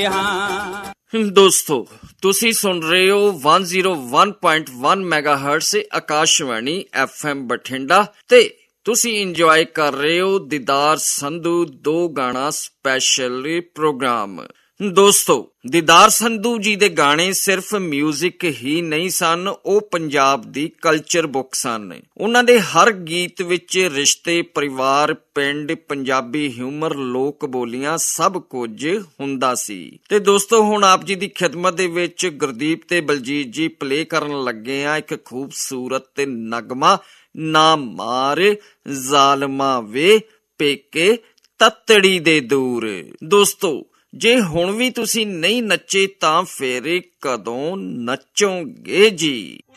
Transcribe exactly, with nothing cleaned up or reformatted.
ਦੋਸਤੋ, ਤੁਸੀਂ ਸੁਣ ਰਹੇ ਹੋ ਇੱਕ ਸੌ ਇੱਕ ਪੁਆਇੰਟ ਇੱਕ ਮੈਗਾਹਰਟਜ਼ ਸੇ ਆਕਾਸ਼ਵਾਣੀ ਐਫ ਐਮ ਬਠਿੰਡਾ ਤੇ ਤੁਸੀਂ ਇੰਜੋਏ ਕਰ ਰਹੇ ਹੋ ਦੀਦਾਰ ਸੰਧੂ ਦੋ ਗਾਣਾ ਸਪੈਸ਼ਲ ਪ੍ਰੋਗਰਾਮ। ਦੋਸਤੋ, ਦੀਦਾਰ ਸੰਧੂ ਜੀ ਦੇ ਗਾਣੇ ਸਿਰਫ ਮਿਊਜ਼ਿਕ ਹੀ ਨਹੀਂ ਸਨ, ਉਹ ਪੰਜਾਬ ਦੀ ਕਲਚਰ ਬੁੱਕ ਸਨ। ਉਹਨਾਂ ਦੇ ਹਰ ਗੀਤ ਵਿੱਚ ਰਿਸ਼ਤੇ, ਪਰਿਵਾਰ, ਪਿੰਡ, ਪੰਜਾਬੀ ਹਿਊਮਰ, ਲੋਕ ਬੋਲੀਆਂ ਸਭ ਕੁਝ ਹੁੰਦਾ ਸੀ। ਤੇ ਦੋਸਤੋ, ਹੁਣ ਆਪ ਜੀ ਦੀ ਖਿਦਮਤ ਦੇ ਵਿੱਚ ਗੁਰਦੀਪ ਤੇ ਬਲਜੀਤ ਜੀ ਪਲੇ ਕਰਨ ਲੱਗੇ ਆ ਇੱਕ ਖੂਬਸੂਰਤ ਤੇ ਨਗਮਾ, ਨਾ ਮਾਰ ਜ਼ਾਲਮਾ ਵੇ ਪੇਕੇ ਤੱਤੜੀ ਦੇ ਦੂਰ। ਦੋਸਤੋ, ਜੇ ਹੁਣ ਵੀ ਤੁਸੀਂ ਨਹੀਂ ਨੱਚੇ ਤਾਂ ਫੇਰ ਕਦੋਂ ਨੱਚੋਗੇ ਜੀ।